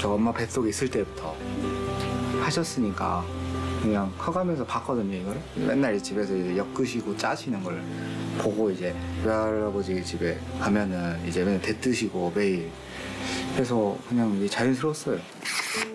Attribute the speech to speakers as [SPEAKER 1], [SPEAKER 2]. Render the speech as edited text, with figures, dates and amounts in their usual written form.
[SPEAKER 1] 저 엄마 뱃속에 있을 때부터 하셨으니까 그냥 커가면서 봤거든요, 이거를. 맨날 집에서 이제 엮으시고 짜시는 걸 보고 이제 외할아버지 집에 가면은 이제 맨날 대뜨시고 매일. 그래서 그냥 이제 자연스러웠어요.